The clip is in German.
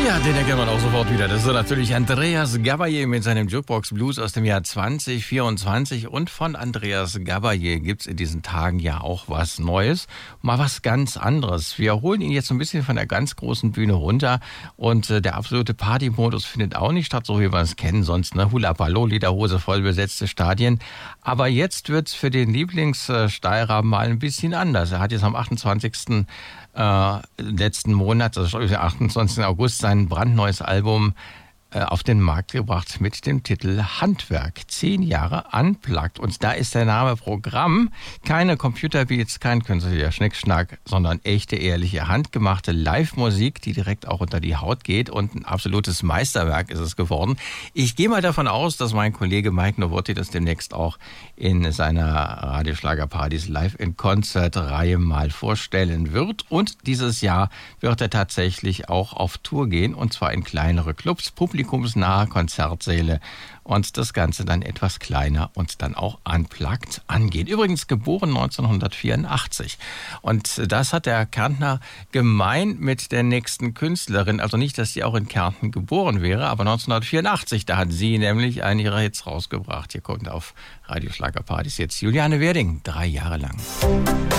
Ja, den erkennt man auch sofort wieder. Das ist natürlich Andreas Gabayé mit seinem Jukebox Blues aus dem Jahr 2024. Und von Andreas Gabayé gibt's in diesen Tagen ja auch was Neues. Mal was ganz anderes. Wir holen ihn jetzt so ein bisschen von der ganz großen Bühne runter. Und der absolute Partymodus findet auch nicht statt, so wie wir es kennen sonst. Ne? Hula Baloo, Lederhose, voll besetzte Stadien. Aber jetzt wird's für den Lieblingssteirer mal ein bisschen anders. Er hat jetzt am 28. Letzten Monat, also am 28. August, sein brandneues Album auf den Markt gebracht mit dem Titel Handwerk. 10 Jahre unplugged. Und da ist der Name Programm. Keine Computerbeats, kein künstlicher Schnickschnack, sondern echte, ehrliche, handgemachte Live-Musik, die direkt auch unter die Haut geht. Und ein absolutes Meisterwerk ist es geworden. Ich gehe mal davon aus, dass mein Kollege Mike Nowotny das demnächst auch in seiner Radioschlagerpartys Live-in-Concert-Reihe mal vorstellen wird. Und dieses Jahr wird er tatsächlich auch auf Tour gehen, und zwar in kleinere Clubs, publikumsnahe Konzertsäle, und das Ganze dann etwas kleiner und dann auch unplugged angehen. Übrigens geboren 1984. Und das hat der Kärntner gemein mit der nächsten Künstlerin. Also nicht, dass sie auch in Kärnten geboren wäre, aber 1984, da hat sie nämlich einen ihrer Hits rausgebracht. Hier kommt auf Radioschlagerpartys jetzt Juliane Werding, 3 Jahre lang.